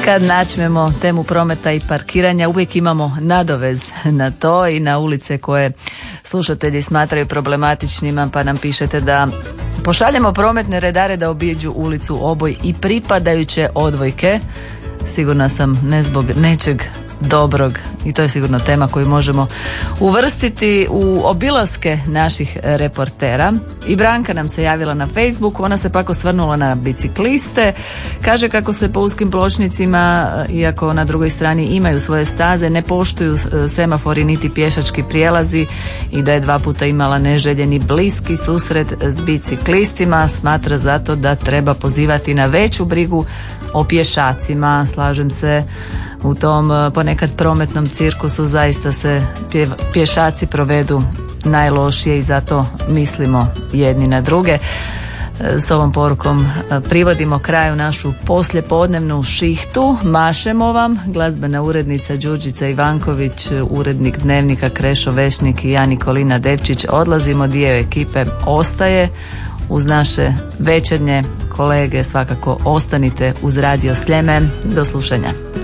Kad načnemo temu prometa i parkiranja, uvijek imamo nadovez na to i na ulice koje slušatelji smatraju problematičnima, pa nam pišete da pošaljemo prometne redare da obiđu ulicu Oboj i pripadajuće odvojke. Sigurna sam, ne zbog nečeg dobrog, i to je sigurno tema koju možemo uvrstiti u obilaske naših reportera. I Branka nam se javila na Facebooku, ona se pak osvrnula na bicikliste, kaže kako se po uskim pločnicima, iako na drugoj strani imaju svoje staze, ne poštuju semafori niti pješački prijelazi i da je 2 puta imala neželjeni bliski susret s biciklistima. Smatra zato da treba pozivati na veću brigu o pješacima. Slažem se, u tom ponekad prometnom cirkusu zaista se pješaci provedu najlošije i zato mislimo jedni na druge. S ovom porukom privodimo kraju našu poslijepodnevnu šihtu. Mašemo vam, glazbena urednica Đurđica Ivanković, urednik Dnevnika Krešo Vešnik i ja Nikolina Devčić odlazimo, dio ekipe ostaje uz naše večernje kolege. Svakako ostanite uz Radio Sljeme. Do slušanja.